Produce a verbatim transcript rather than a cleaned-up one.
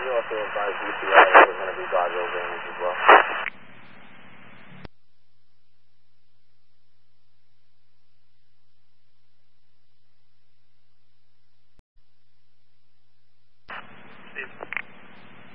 you also advised U T I was going to be by